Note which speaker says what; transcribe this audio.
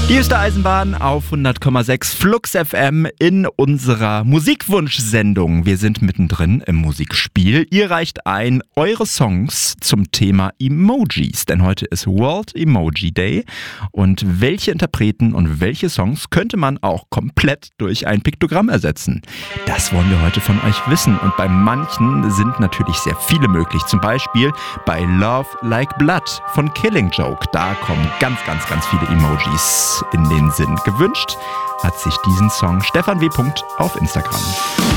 Speaker 1: Hier ist der Eisenbahn auf 100,6 Flux FM in unserer Musikwunsch-Sendung. Wir sind mittendrin im Musikspiel. Ihr reicht ein eure Songs zum Thema Emojis, denn heute ist World Emoji Day. Und welche Interpreten und welche Songs könnte man auch komplett durch ein Piktogramm ersetzen? Das wollen wir heute von euch wissen. Und bei manchen sind natürlich sehr viele möglich. Zum Beispiel bei Love Like Blood von Killing Joke. Da kommen ganz viele Emojis in den Sinn. Gewünscht hat sich diesen Song Stefan W. auf Instagram.